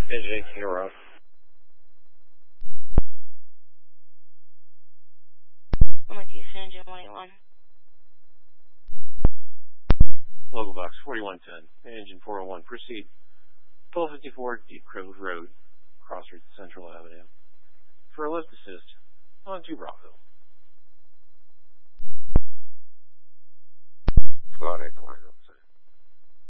Engine 18 around. I'm with Houston, Engine 181. Local box 4110, Engine 401, proceed. 1254 Deep Cove Road, Crossroads Central Avenue. For a lift assist, on to Bravo. Squad 820,